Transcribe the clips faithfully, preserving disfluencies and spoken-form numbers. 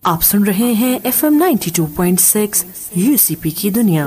आप सुन रहे हैं F M ninety two point six UCP की दुनिया।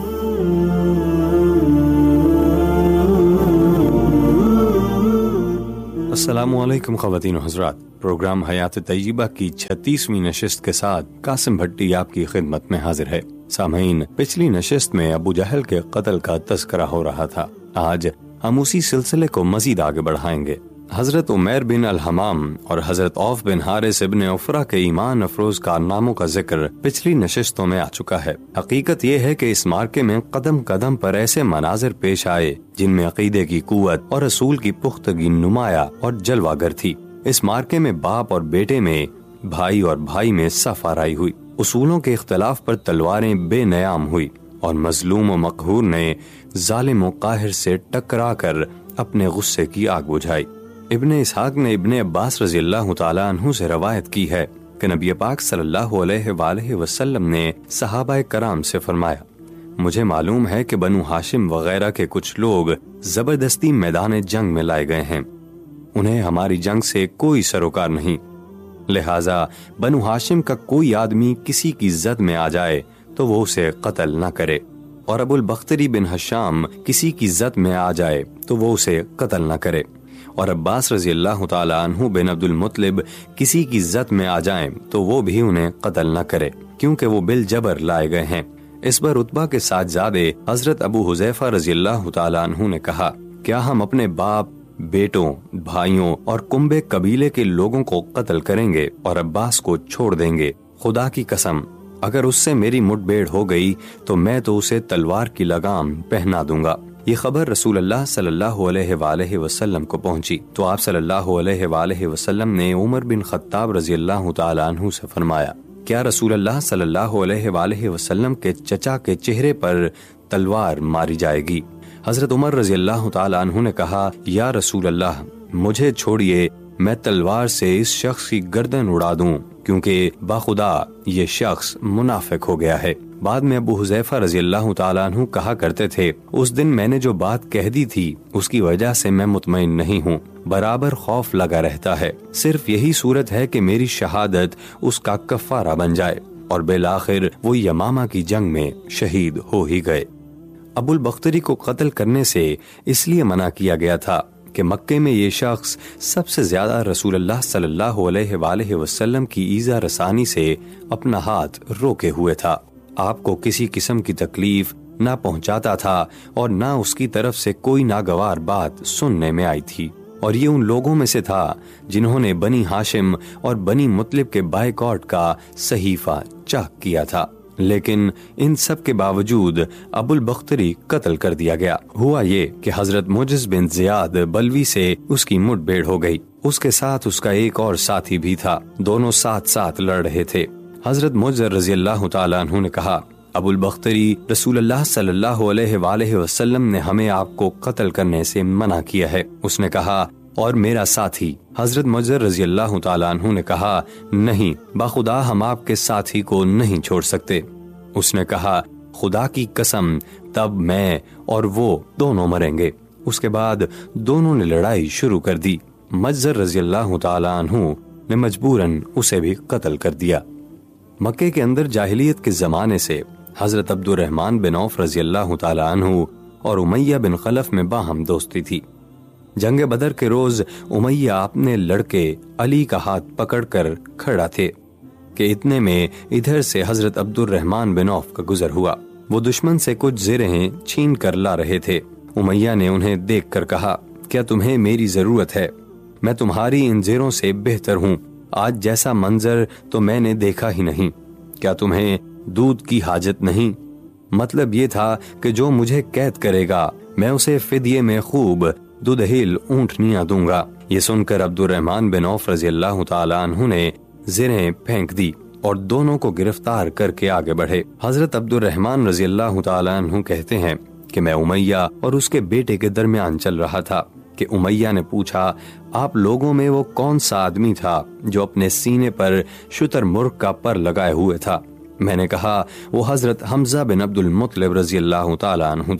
अस्सलामु अलैकुम ख़वातीन हज़रात, प्रोग्राम हयात तय्यबा की छत्तीसवीं नशिस्त के साथ कासिम भट्टी आपकी खिदमत में हाजिर है। सामईन, पिछली नशिस्त में अबू जहल के कत्ल का तज़किरा हो रहा था। आज हम उसी सिलसिले को मजीद आगे बढ़ाएंगे। हजरत उमैर बिन अल-हमाम और हजरत औफ बिन हारिस इब्न उफरा के ईमान अफरोज कारनामों का जिक्र पिछली नशिस्तों में आ चुका है। हकीकत ये है कि इस मार्के में कदम कदम पर ऐसे मनाजिर पेश आए जिनमें अकीदे की कुव्वत और रसूल की पुख्तगी नुमाया और जलवागर थी। इस मार्के में बाप और बेटे में, भाई और भाई में सफ आराई हुई। उसूलों के इख्तलाफ पर तलवारें बेनयाम हुई और मजलूम व मकहूर ने जालिम व काहिर से टकरा कर अपने गुस्से की आग बुझाई। इब्ने इसहाक ने इब्ने अब्बास रज़ी अल्लाह तआला अन्हु से रवायत की है कि नबी पाक सल्लल्लाहु अलैहि वसल्लम ने सहाबाए कराम से फरमाया, मुझे मालूम है कि बनु हाशिम वगैरह के कुछ लोग जबरदस्ती मैदान जंग में लाए गए हैं। उन्हें हमारी जंग से कोई सरोकार नहीं, लिहाजा बनु हाशिम का कोई आदमी किसी की जद में आ जाए तो वो उसे कत्ल न करे, और अबुल बख्तरी बिन हशाम किसी की जद में आ जाए तो वो उसे कत्ल न करे, और अब्बास रज़ी अल्लाह तआला अन्हु बिन अब्दुल मुत्तलिब किसी की इज्जत में आ जाएं तो वो भी उन्हें कत्ल न करे, क्योंकि वो बिल जबर लाए गए हैं। इस पर उतबा के साथजादे हजरत अबू हुज़ैफा रज़ी अल्लाह तआला अन्हु ने कहा, क्या हम अपने बाप, बेटों, भाइयों और कुंबे कबीले के लोगों को कत्ल करेंगे और अब्बास को छोड़ देंगे? खुदा की कसम, अगर उससे मेरी मुठभेड़ हो गई तो मैं तो उसे तलवार की लगाम पहना दूंगा। ये खबर रसूलुल्लाह सल्लल्लाहु अलैहि वसल्लम को पहुंची तो आप सल्लल्लाहु अलैहि वसल्लम ने उमर बिन खत्ताब रज़ी अल्लाह तआला अन्हु से फरमाया, क्या रसूलुल्लाह सल्लल्लाहु अलैहि वसल्लम के चचा के चेहरे पर तलवार मारी जाएगी? हजरत उमर रज़ी अल्लाह तआला अन्हु ने कहा, या रसूलल्लाह, मुझे छोड़िए, मैं तलवार से इस शख्स की गर्दन उड़ा दूं, क्योंकि बाखुदा ये शख्स मुनाफिक हो गया है। बाद में अबू हुज़ैफा रज़ी अल्लाह तआला अन्हु कहा करते थे, उस दिन मैंने जो बात कह दी थी उसकी वजह से मैं मुतमईन नहीं हूँ, बराबर खौफ लगा रहता है। सिर्फ यही सूरत है कि मेरी शहादत उसका कफ़ारा बन जाए, और बिलाखिर वो यमामा की जंग में शहीद हो ही गए। अबुल बख्तरी को कत्ल करने से इसलिए मना किया गया था कि मक्के में ये शख्स सबसे ज्यादा रसूलुल्लाह सल्लल्लाहु अलैहि वसल्लम की ईज़ा रसानी से अपना हाथ रोके हुए था। आपको किसी किस्म की तकलीफ ना पहुंचाता था और ना उसकी तरफ से कोई नागवार बात सुनने में आई थी, और ये उन लोगों में से था जिन्होंने बनी हाशिम और बनी मुत्तलिब के बायकॉट का सहीफा चाक किया था। लेकिन इन सब के बावजूद अबुल बख्तरी कत्ल कर दिया गया। हुआ ये कि हजरत मुजिज़ बिन ज़ियाद बलवी से उसकी मुठभेड़ हो गई। उसके साथ उसका एक और साथी भी था, दोनों साथ साथ लड़ रहे थे। हजरत मुजिज़ रज़ी अल्लाह तआला अन्हु ने कहा, अबुल बख्तरी, रसूलुल्लाह सल्लल्लाहु अलैहि वसल्लम ने हमें आपको कत्ल करने से मना किया है। उसने कहा, और मेरा साथी? हजरत मुजिज़ रज़ी अल्लाह तआला अन्हु ने कहा, नहीं, बाखुदा हम आपके साथी को नहीं छोड़ सकते। उसने कहा, खुदा की कसम, तब मैं और वो दोनों मरेंगे। उसके बाद दोनों ने लड़ाई शुरू कर दी। मुजिज़ रज़ी अल्लाह तआला अन्हु ने मजबूरन उसे भी कत्ल कर दिया। मक्के के अंदर जाहिलियत के जमाने से हजरत अब्दुर्रहमान बिन औफ रज़ी अल्लाह तआला अन्हु और उमैया बिन खलफ में बाहम दोस्ती थी। जंग बदर के रोज उमैया अपने लड़के अली का हाथ पकड़कर खड़ा थे कि इतने में इधर से हजरत अब्दुर्रहमान बिन औफ का गुजर हुआ। वो दुश्मन से कुछ ज़ेरें छीन कर ला रहे थे। उमैया ने उन्हें देख कर कहा, क्या तुम्हें मेरी जरूरत है? मैं तुम्हारी इन ज़ेरों से बेहतर हूँ। आज जैसा मंजर तो मैंने देखा ही नहीं। क्या तुम्हें दूध की हाजत नहीं? मतलब ये था कि जो मुझे कैद करेगा मैं उसे फिदिये में खूब दुधहील ऊंटनियां दूंगा। ये सुनकर अब्दुर्रहमान बिन औफ रज़ी अल्लाह तआला अन्हु ने ज़ेरें फेंक दी और दोनों को गिरफ्तार करके आगे बढ़े। हजरत अब्दुर्रहमान रज़ी अल्लाह तआला अन्हु कहते हैं कि मैं उमैया और उसके बेटे के दरमियान चल रहा था कि उमैया ने पूछा, आप लोगों में वो कौन सा आदमी था जो अपने सीने पर शुतरमुर्ग का पर लगाए हुए था? मैंने कहा, वो हजरत हमजा बिन अब्दुल मुत्तलिब रज़ी अल्लाह तआला अन्हु थे।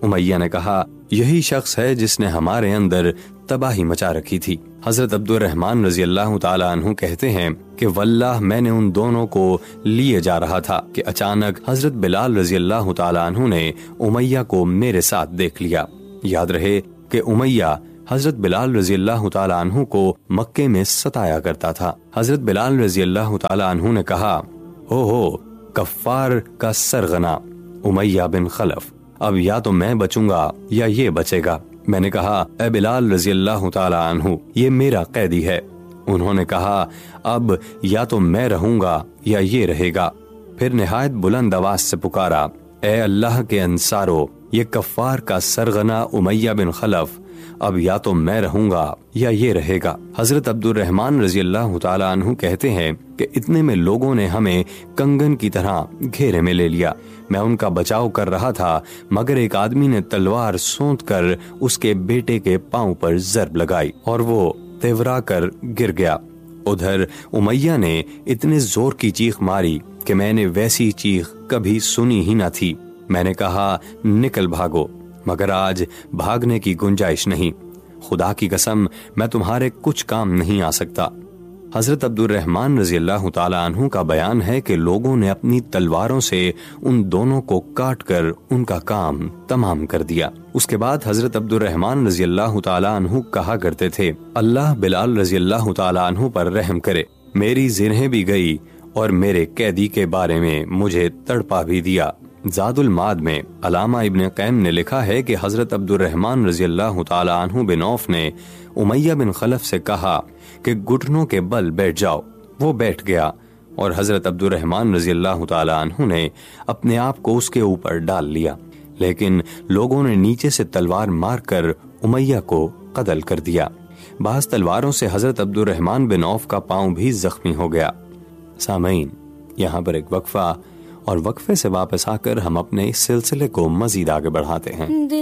امیہ نے کہا یہی شخص ہے جس نے ہمارے اندر تباہی مچا رکھی تھی۔ حضرت عبد الرحمن رضی اللہ تعالی عنہ کہتے ہیں کہ واللہ میں نے ان دونوں کو لیے جا رہا تھا کہ اچانک حضرت بلال رضی اللہ تعالی عنہ نے امیہ کو میرے ساتھ دیکھ لیا۔ یاد رہے کہ امیہ حضرت بلال رضی اللہ تعالی عنہ کو مکے میں ستایا کرتا تھا۔ حضرت بلال رضی اللہ تعالی عنہ نے کہا او ہو کفار کا سرغنا امیہ بن خلف، اب یا تو میں بچوں گا یا یہ بچے گا۔ میں نے کہا اے بلال رضی اللہ تعالی عنہ یہ میرا قیدی ہے۔ انہوں نے کہا اب یا تو میں رہوں گا یا یہ رہے گا۔ پھر نہایت بلند آواز سے پکارا اے اللہ کے انصارو، یہ کفار کا سرغنا امیہ بن خلف، اب یا تو میں رہوں گا یا یہ رہے گا۔ حضرت عبد الرحمن رضی اللہ تعالی عنہ کہتے ہیں کہ اتنے میں لوگوں نے ہمیں کنگن کی طرح گھیرے میں لے لیا۔ میں ان کا بچاؤ کر رہا تھا مگر ایک آدمی نے تلوار سونت کر اس کے بیٹے کے پاؤں پر ضرب لگائی اور وہ تیورا کر گر گیا۔ ادھر امیہ نے اتنے زور کی چیخ ماری کہ میں نے ویسی چیخ کبھی سنی ہی نہ تھی۔ میں نے کہا نکل بھاگو، مگر آج بھاگنے کی گنجائش نہیں، خدا کی قسم میں تمہارے کچھ کام نہیں آ سکتا۔ حضرت عبد الرحمن رضی اللہ تعالی عنہ کا بیان ہے کہ لوگوں نے اپنی تلواروں سے ان دونوں کو کاٹ کر ان کا کام تمام کر دیا۔ اس کے بعد حضرت عبد الرحمن رضی اللہ تعالی عنہ کہا کرتے تھے اللہ بلال رضی اللہ تعالی عنہ پر رحم کرے، میری زرہیں بھی گئی اور میرے قیدی کے بارے میں مجھے تڑپا بھی دیا۔ زاد المعاد میں علامہ ابن قیم نے لکھا ہے کہ حضرت عبد الرحمن رضی اللہ تعالی عنہ بن عوف نے امیہ بن خلف سے کہا کہ گھٹنوں کے بل بیٹھ جاؤ، وہ بیٹھ گیا اور حضرت عبد الرحمن رضی اللہ تعالی عنہ نے اپنے آپ کو اس کے اوپر ڈال لیا، لیکن لوگوں نے نیچے سے تلوار مار کر امیہ کو قتل کر دیا۔ بعض تلواروں سے حضرت عبد الرحمن بن عوف کا پاؤں بھی زخمی ہو گیا۔ سامعین، یہاں پر ایک وقفہ اور وقفے سے واپس آ کر ہم اپنے اس سلسلے کو مزید آگے بڑھاتے ہیں۔